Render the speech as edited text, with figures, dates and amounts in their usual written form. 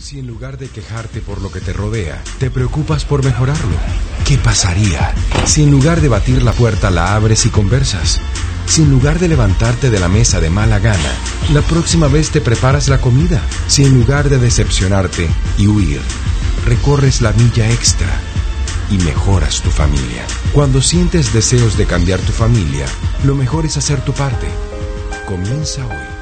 Si en lugar de quejarte por lo que te rodea, te preocupas por mejorarlo, ¿qué pasaría si en lugar de batir la puerta la abres y conversas? Si en lugar de levantarte de la mesa de mala gana, la próxima vez te preparas la comida. Si en lugar de decepcionarte y huir, recorres la milla extra y mejoras tu familia. Cuando sientes deseos de cambiar tu familia, lo mejor es hacer tu parte. Comienza hoy.